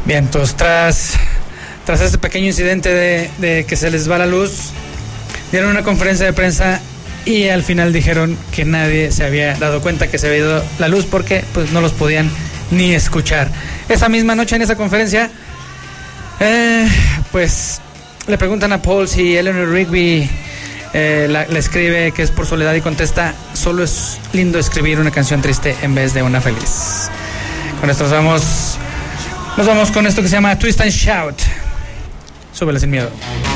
Bien, pues tras este pequeño incidente de que se les va la luz, dieron una conferencia de prensa y al final dijeron que nadie se había dado cuenta que se había ido la luz porque pues no los podían ni escuchar. Esa misma noche en esa conferencia, pues le preguntan a Paul si Eleanor Rigby le escribe que es por soledad y contesta: solo es lindo escribir una canción triste en vez de una feliz. Con esto nos vamos con esto que se llama Twist and Shout. Súbele sin miedo.